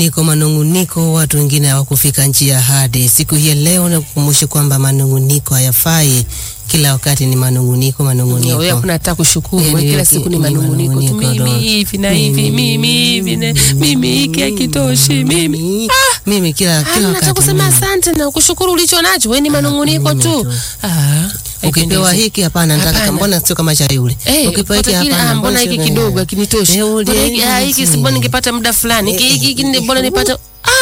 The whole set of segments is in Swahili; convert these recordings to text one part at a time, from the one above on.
manunguniko, watu wengine hawakufika njia hadi siku hii leo, na kukumbusha kwamba manunguniko hayafai. Kila wakati ni manunguniko. Wewe hakuna hata kushukuru, kila siku ni manunguniko. Mimi hivi na hivi, mimi hiki hakitoshi, mimi kila wakati. Nataka kusema asante na kushukuru ulicho nacho, wewe ni manunguniko tu. Ukipewa hiki hapana, nataka mbona sio kama cha yule. Ukipewa hiki hapana, mbona hiki kidogo kinitoshi. Hiki si mbona ningepata muda fulani. Hiki mbona nipata.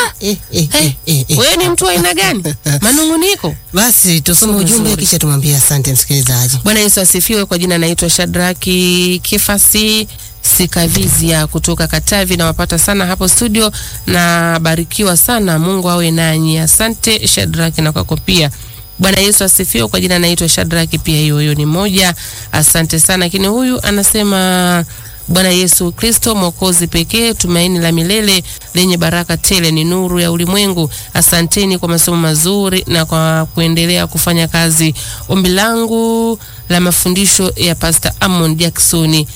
Wewe ni mtu wa aina gani? Manunguniko. Basi tusome ujumbe kisha tumwambie asante msikilizaji. Bwana Yesu asifiwe. Kwa jina naitwa Shadraki Kifasi Sikavizia kutoka Katavi, na wapata sana hapo studio, na barikiwa sana. Mungu awe nanyi. Asante Shadraki, na kwako pia. Bwana Yesu asifiwe. Kwa jina naitwa Shadraki, pia hiyo ni moja. Asante sana. Lakini huyu anasema Bwana Yesu Kristo Mwokozi pekee, tumaini la milele lenye baraka tele, ni nuru ya ulimwengu. Asanteni kwa masomo mazuri na kwa kuendelea kufanya kazi. Ombi langu la mafundisho ya Pastor Amon Jackson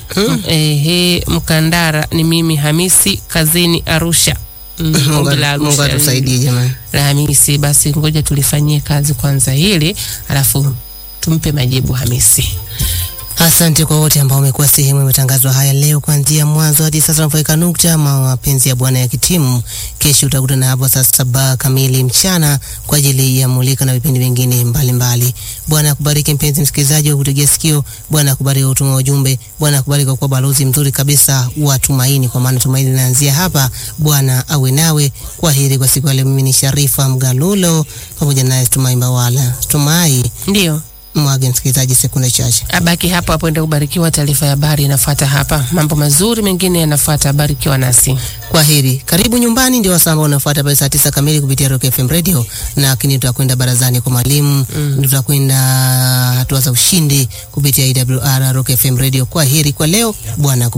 Mkandara, ni mimi Hamisi kazini Arusha. Mungu atusaidie jamani. Hamisi, basi ngoja tulifanyie kazi kwanza hili, alafu tumpe majibu Hamisi. Asante kwa wote ambao wamekuwa sehemu ya matangazo haya leo kuanzia mwanzo hadi sasa. Tunafika nukta mapenzi ya Bwana ya kitimu. Kesho utakutana hapo saa 7 kamili mchana kwa ajili ya mulika na vipindi vingine mbalimbali. Bwana akubariki mpenzi msikilizaji wa kutegea sikio. Bwana akubariki kwa utuma ujumbe. Bwana akubariki kwa kuwa balozi mzuri kabisa wa tumaini, kwa maana tumaini linaanzia hapa. Bwana awe nawe. Kwa heri kwa siku ya leo. Mimi ni Sharifa Mgalulo pamoja na Tumaimba wala Tumai. Ndio mwage msikilizaji sekunde chache. Abaki hapo hapo, ndio kubarikiwa. Taarifa ya habari inafuata hapa, mambo mazuri mengine yanafuata. Barikiwa nasi. Kwa heri. Karibu nyumbani ndio wasaa unafuata pale saa 9 kamili kupitia Rock FM Radio, na kini tutakwenda barazani kwa mwalimu, tutakwenda hatua za ushindi kupitia IWR Rock FM Radio. Kwa heri kwa leo. Bwana